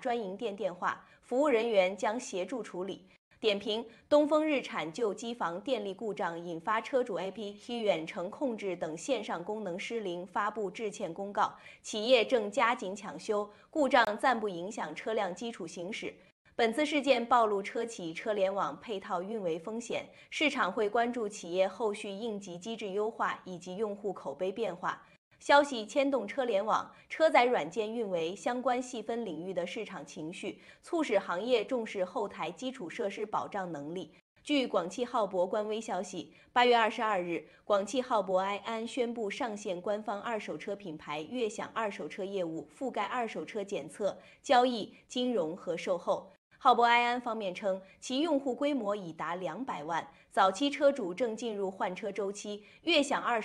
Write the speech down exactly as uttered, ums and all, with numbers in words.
专营店电话，服务人员将协助处理。点评：东风日产就机房电力故障引发车主 A P P 远程控制等线上功能失灵发布致歉公告，企业正加紧抢修，故障暂不影响车辆基础行驶。本次事件暴露车企车联网配套运维风险，市场会关注企业后续应急机制优化以及用户口碑变化。消息牵动车联网、车载软件运维相关细分领域的市场情绪，促使行业重视后台基础设施保障能力。据广汽浩博官微消息，八月二十二日，广汽浩博埃安宣布上线官方二手车品牌悦享二手车业务，覆盖二手车检测、交易、金融和售后。浩博埃安方面称，其用户规模已达两百万，早期车主正进入换车周期，悦享二手